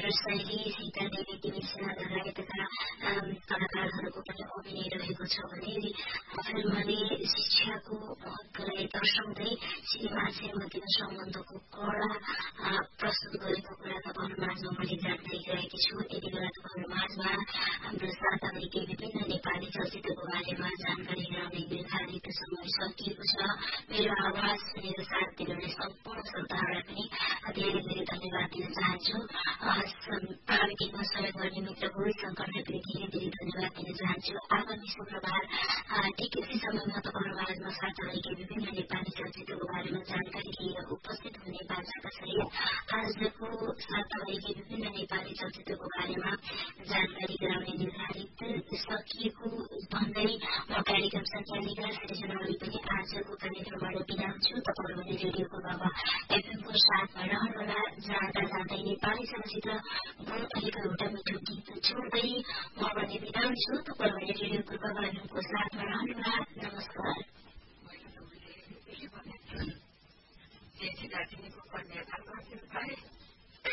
शैली सीता देवी तिमीसँग लगायतका कलाकारहरूको पनि अभिनय रहेको छ भने फिल्मले शिक्षाको महत्वलाई दर्शाउँदै सिनेमा श्रीमतीको सम्बन्धको कला प्रस्तुत गरेको कुरा तपाईँहरू माझमा मैले जानकारी गराएकी छु। यति बेला तपाईँहरू माझमा हाम्रो 7 अमेरिकी विभिन्न नेपाली चलचित्रको बारेमा जानकारी गराउने निर्धारित समय सकिएको छ। मेरो आवाज सुनेर साथ दिनुहुने सम्पूर्ण श्रोताहरूलाई पनि धेरै धेरै धन्यवाद दिन चाहन्छु। प्राविधिकमा सहयोग गर्ने मित्र गोविन्द शङ्करलाई पनि धेरै धेरै धन्यवाद दिन चाहन्छु। आगामी शुक्रबार ठिक यसै समयमा तपाईँहरू माझमा 7 अमेरिकी विभिन्न नेपाली चलचित्रको बारेमा जानकारी लिएर उपस्थित हुने बाचाका सहित आजको 7 अमेरिकी विभिन्न नेपाली चलचित्रको बारेमा जानकारी गराउने निर्धारित सकिएको भन्दै म कार्यक्रम सञ्चालिका सृजनाले पनि आजको कार्यक्रमबाट बिदा हुन्छु। तपाईँहरू भने रेडियोको बाबा एफएमको साथमा रहनुहोला। जाँदा जाँदै नेपाली चलचित्र गोर्खालीको एउटा मिठो गीत छोड्दै म भने बिदा हुन्छु। तपाईँहरू भने रेडियोको बाबा एफएमको साथमा रहनुहोला। नमस्कार। कन्या